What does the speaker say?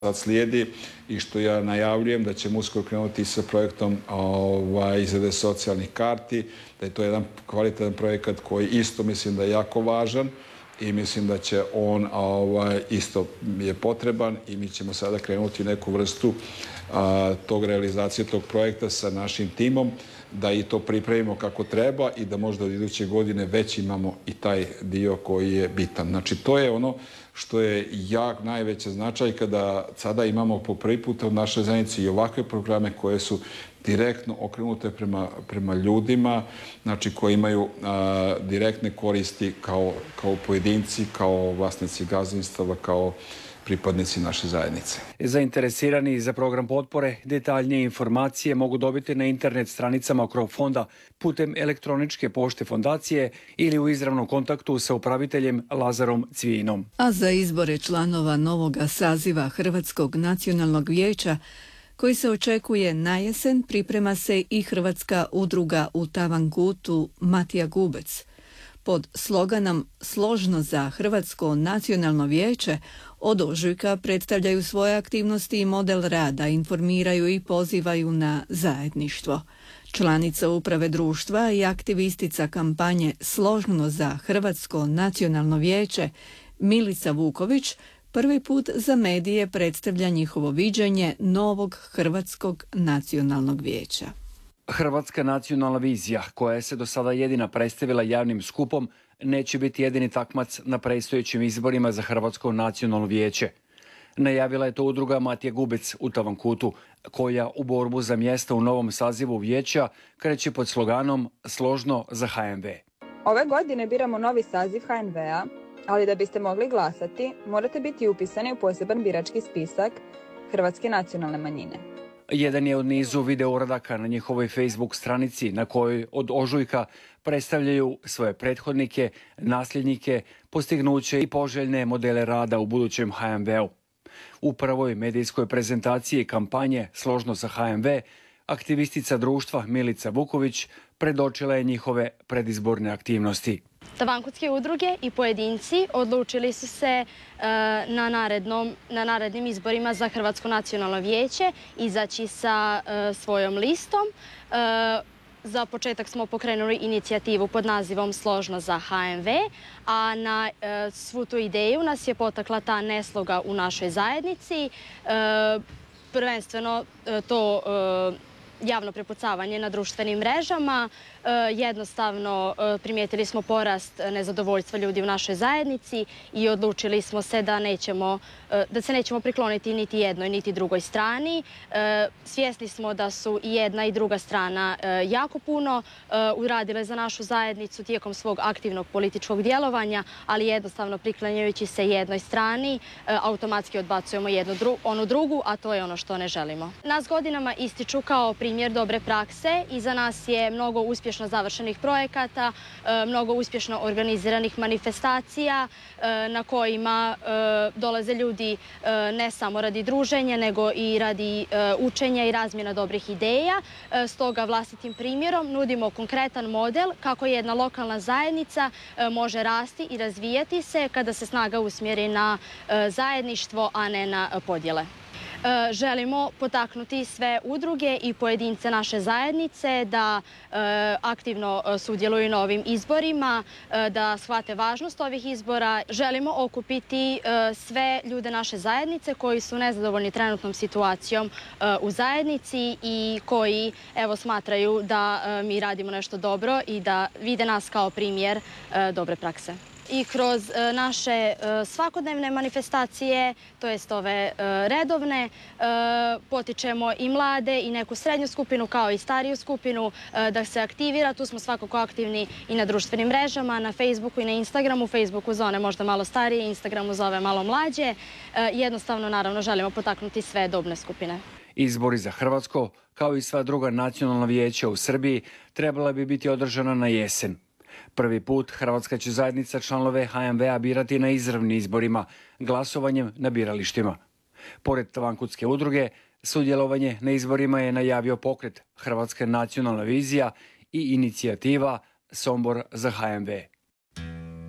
sad slijedi i što ja najavljujem da ćemo uskoro krenuti sa projektom izrade socijalnih karti, da je to jedan kvalitetan projekat koji isto mislim da je jako važan i mislim da će on isto je potreban i mi ćemo sada krenuti neku vrstu tog realizacije tog projekta sa našim timom, da i to pripremimo kako treba i da možda od iduće godine već imamo i taj dio koji je bitan. Znači, to je ono što je najveća značajka da sada imamo po prvi put u našoj zajednici i ovakve programe koje su direktno okrenute prema ljudima, znači koji imaju direktne koristi kao pojedinci, kao vlasnici gazdinstava, kao pripadnici naše zajednice. Zainteresirani za program potpore detaljnije informacije mogu dobiti na internet stranicama Krov fonda putem elektroničke pošte fondacije ili u izravnom kontaktu sa upraviteljem Lazarom Cvijinom. A za izbore članova novoga saziva Hrvatskog nacionalnog vijeća koji se očekuje na jesen, priprema se i Hrvatska udruga u Tavangutu Matija Gubec. Pod sloganom Složno za Hrvatsko nacionalno vijeće od ožujka predstavljaju svoje aktivnosti i model rada, informiraju i pozivaju na zajedništvo. Članica uprave društva i aktivistica kampanje Složno za Hrvatsko nacionalno vijeće Milica Vuković prvi put za medije predstavlja njihovo viđenje novog Hrvatskog nacionalnog vijeća. Hrvatska nacionalna vizija, koja se do sada jedina predstavila javnim skupom, neće biti jedini takmac na predstojećim izborima za Hrvatsko nacionalno vijeće. Najavila je to udruga Matija Gubec u Tavankutu, koja u borbu za mjesto u novom sazivu vijeća kreće pod sloganom Složno za HNV. Ove godine biramo novi saziv HNV-a, ali da biste mogli glasati, morate biti upisani u poseban birački spisak Hrvatske nacionalne manjine. Jedan je od nizu video uradaka na njihovoj Facebook stranici na kojoj od ožujka predstavljaju svoje prethodnike, nasljednike, postignuće i poželjne modele rada u budućem HNV-u. U prvoj medijskoj prezentaciji kampanje Složno za HNV aktivistica društva Milica Vuković predočila je njihove predizborne aktivnosti. Tavankutske udruge i pojedinci odlučili su se na narednim izborima za Hrvatsko nacionalno vijeće izaći sa svojom listom. Za početak smo pokrenuli inicijativu pod nazivom Složno za HNV, a na svu tu ideju nas je potakla ta nesloga u našoj zajednici. Prvenstveno to javno prepucavanje na društvenim mrežama. Jednostavno primijetili smo porast nezadovoljstva ljudi u našoj zajednici i odlučili smo se da se nećemo prikloniti niti jednoj niti drugoj strani. Svjesni smo da su i jedna i druga strana jako puno uradile za našu zajednicu tijekom svog aktivnog političkog djelovanja, ali jednostavno priklanjajući se jednoj strani automatski odbacujemo onu drugu, a to je ono što ne želimo. Nas godinama ističu kao primjer dobre prakse i za nas je mnogo uspješno završenih projekata, mnogo uspješno organiziranih manifestacija na kojima dolaze ljudi ne samo radi druženja, nego i radi učenja i razmjena dobrih ideja. Stoga vlastitim primjerom nudimo konkretan model kako jedna lokalna zajednica može rasti i razvijati se kada se snaga usmjeri na zajedništvo, a ne na podjele. Želimo potaknuti sve udruge i pojedince naše zajednice da aktivno sudjeluju na ovim izborima, da shvate važnost ovih izbora. Želimo okupiti sve ljude naše zajednice koji su nezadovoljni trenutnom situacijom u zajednici i koji smatraju da mi radimo nešto dobro i da vide nas kao primjer dobre prakse. I kroz naše svakodnevne manifestacije, to jest ove redovne, potičemo i mlade i neku srednju skupinu kao i stariju skupinu da se aktivira. Tu smo svakako aktivni i na društvenim mrežama, na Facebooku i na Instagramu. Facebooku za one možda malo starije, Instagramu za ove malo mlađe. Jednostavno, naravno, želimo potaknuti sve dobne skupine. Izbori za Hrvatsko, kao i sva druga nacionalna vijeća u Srbiji, trebala bi biti održana na jesen. Prvi put Hrvatska će zajednica članove HNV-a birati na izravnim izborima, glasovanjem na biralištima. Pored Tavankutske udruge, sudjelovanje na izborima je najavio pokret Hrvatska nacionalna vizija i inicijativa Sombor za HNV.